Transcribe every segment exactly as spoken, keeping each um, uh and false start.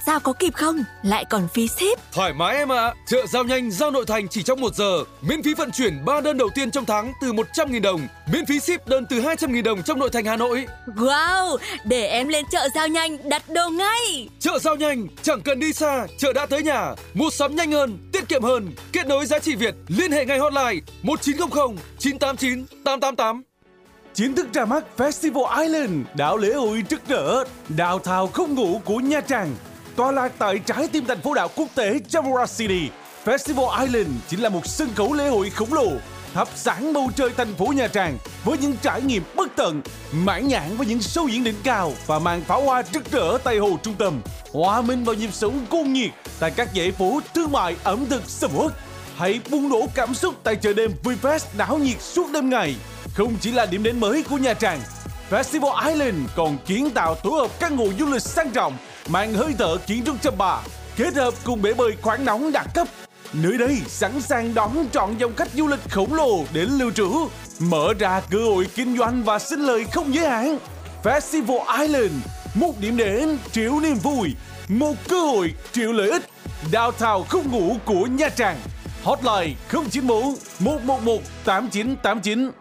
sao có kịp không? Lại còn phí ship. Thoải mái em ạ. À. Chợ Giao Nhanh, Giao Nội Thành chỉ trong một giờ. Miễn phí vận chuyển ba đơn đầu tiên trong tháng từ một trăm nghìn đồng. Miễn phí ship đơn từ hai trăm nghìn đồng trong nội thành Hà Nội. Wow, để em lên chợ Giao Nhanh đặt đồ ngay. Chợ Giao Nhanh, chẳng cần đi xa, chợ đã tới nhà. Mua sắm nhanh hơn, tiết kiệm hơn. Kết nối giá trị Việt, liên hệ ngay hotline một chín không không chín tám chín tám tám tám. Chính thức ra mắt Festival Island, đảo lễ hội rực rỡ, downtown không ngủ của Nha Trang. Tọa lạc tại trái tim thành phố đảo quốc tế Jamura City, Festival Island chính là một sân khấu lễ hội khổng lồ, thắp sáng bầu trời thành phố Nha Trang với những trải nghiệm bất tận, mãn nhãn với những show diễn đỉnh cao và màn pháo hoa rực rỡ tại hồ trung tâm, hòa mình vào nhịp sống cuồng nhiệt tại các dãy phố thương mại ẩm thực sầm uất. Hãy bùng nổ cảm xúc tại chợ đêm VinFast đảo nhiệt suốt đêm ngày. Không chỉ là điểm đến mới của Nha Trang, Festival Island còn kiến tạo tổ hợp căn hộ du lịch sang trọng, mang hơi thở kiến trúc chăm ba, kết hợp cùng bể bơi khoáng nóng đẳng cấp. Nơi đây sẵn sàng đón trọn dòng khách du lịch khổng lồ đến lưu trú, mở ra cơ hội kinh doanh và sinh lời không giới hạn. Festival Island, một điểm đến triệu niềm vui, một cơ hội triệu lợi ích. Downtown không ngủ của Nha Trang. Hotline không chín bốn một một một tám chín tám chín.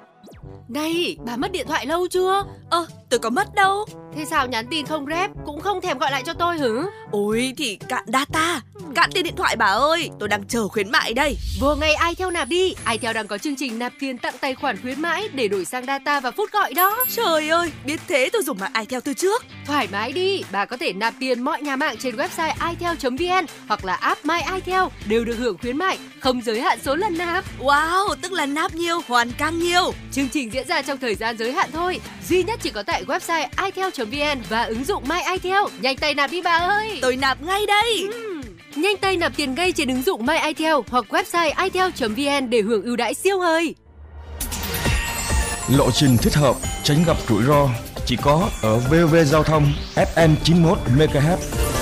Này, bà mất điện thoại lâu chưa? Ơ, tôi có mất đâu. Thế sao nhắn tin không rep, cũng không thèm gọi lại cho tôi hử? Ôi thì cạn data, cạn tiền điện thoại bà ơi, tôi đang chờ khuyến mại đây. Vừa ngày iTel nạp đi, iTel đang có chương trình nạp tiền tặng tài khoản khuyến mãi để đổi sang data và phút gọi đó. Trời ơi, biết thế tôi dùng mạng iTel từ trước. Thoải mái đi, bà có thể nạp tiền mọi nhà mạng trên website itel chấm vn hoặc là app My iTel đều được hưởng khuyến mại, không giới hạn số lần nạp. Wow, tức là nạp nhiều, hoàn càng nhiều. Chương trình diễn ra trong thời gian giới hạn thôi, duy nhất chỉ có tại website itel chấm vn và ứng dụng My iTel. Nhanh tay nạp đi bà ơi. Tôi nạp ngay đây. Uhm. Nhanh tay nạp tiền ngay trên ứng dụng My iTel hoặc website itel chấm vn để hưởng ưu đãi siêu hời. Lộ trình thích hợp, tránh gặp rủi ro chỉ có ở vê o vê Giao thông ép em chín mươi mốt mê ga héc.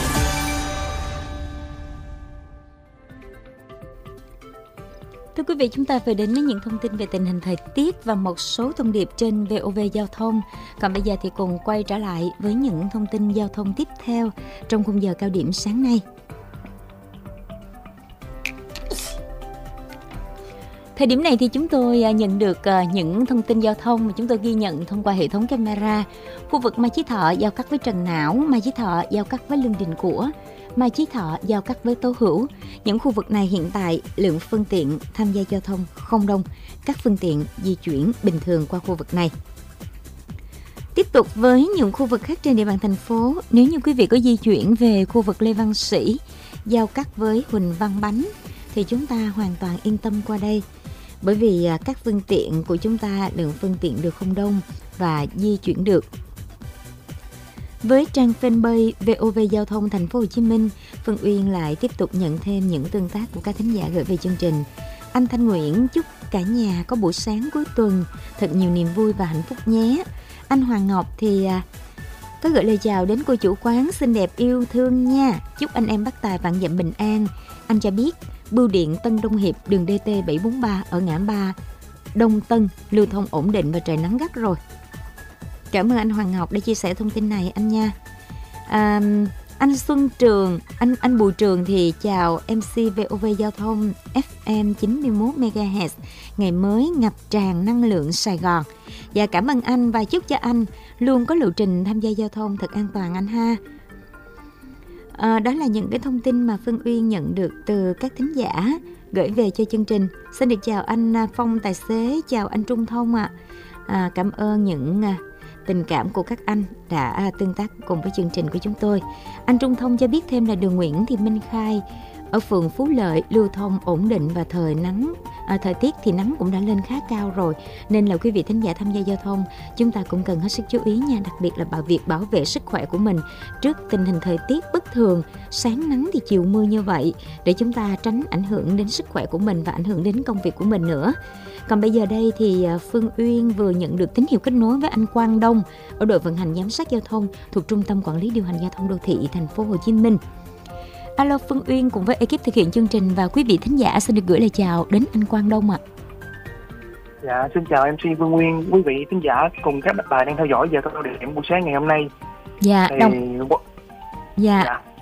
Thưa quý vị, chúng ta vừa đến với những thông tin về tình hình thời tiết và một số thông điệp trên vê o vê Giao thông. Còn bây giờ thì cùng quay trở lại với những thông tin giao thông tiếp theo trong khung giờ cao điểm sáng nay. Thời điểm này thì chúng tôi nhận được những thông tin giao thông mà chúng tôi ghi nhận thông qua hệ thống camera. Khu vực Mai Chí Thọ giao cắt với Trần Não, Mai Chí Thọ giao cắt với Lương Đình Của, Mai Chí Thọ giao cắt với Tố Hữu. Những khu vực này hiện tại lượng phương tiện tham gia giao thông không đông, các phương tiện di chuyển bình thường qua khu vực này. Tiếp tục với những khu vực khác trên địa bàn thành phố, nếu như quý vị có di chuyển về khu vực Lê Văn Sĩ giao cắt với Huỳnh Văn Bánh thì chúng ta hoàn toàn yên tâm qua đây. Bởi vì các phương tiện của chúng ta lượng phương tiện được không đông và di chuyển được. Với trang fanpage vê o vê Giao thông Thành phố Hồ Chí Minh, Phương Uyên lại tiếp tục nhận thêm những tương tác của các thính giả gửi về chương trình. Anh Thanh Nguyễn chúc cả nhà có buổi sáng cuối tuần thật nhiều niềm vui và hạnh phúc nhé. Anh Hoàng Ngọc thì có gửi lời chào đến cô chủ quán xinh đẹp yêu thương nha. Chúc anh em Bắc Tài vạn dặm bình an. Anh cho biết bưu điện Tân Đông Hiệp đường đê tê bảy bốn ba ở ngã ba Đông Tân lưu thông ổn định và trời nắng gắt rồi. Cảm ơn anh Hoàng Ngọc đã chia sẻ thông tin này anh nha. À, anh Xuân Trường, anh anh Bùi Trường thì chào em xê vê o vê Giao thông ép em chín mươi mốt mê ga héc, ngày mới ngập tràn năng lượng Sài Gòn. Và cảm ơn anh và chúc cho anh luôn có lộ trình tham gia giao thông thật an toàn anh ha. À, đó là những cái thông tin mà Phương Uyên nhận được từ các thính giả gửi về cho chương trình. Xin được chào anh Phong tài xế, chào anh Trung Thông ạ. À. À, cảm ơn những à, tình cảm của các anh đã à, tương tác cùng với chương trình của chúng tôi. Anh Trung Thông cho biết thêm là đường Nguyễn Thị Minh Khai ở phường Phú Lợi lưu thông ổn định và thời nắng à, thời tiết thì nắng cũng đã lên khá cao rồi, nên là quý vị thính giả tham gia giao thông chúng ta cũng cần hết sức chú ý nha, đặc biệt là bảo việc bảo vệ sức khỏe của mình trước tình hình thời tiết bất thường, sáng nắng thì chiều mưa như vậy, để chúng ta tránh ảnh hưởng đến sức khỏe của mình và ảnh hưởng đến công việc của mình nữa. Còn bây giờ đây thì Phương Uyên vừa nhận được tín hiệu kết nối với anh Quang Đông ở đội vận hành giám sát giao thông thuộc Trung tâm Quản lý điều hành giao thông đô thị Thành phố Hồ Chí Minh. Alo, Phương Uyên cùng với ekip thực hiện chương trình và quý vị thính giả xin được gửi lời chào đến anh Quang Đông ạ. Dạ, xin chào em xê Phương Uyên, quý vị thính giả cùng các bạn đang theo dõi giờ cao điểm buổi sáng ngày hôm nay. Dạ, thì... Đông. Dạ. dạ.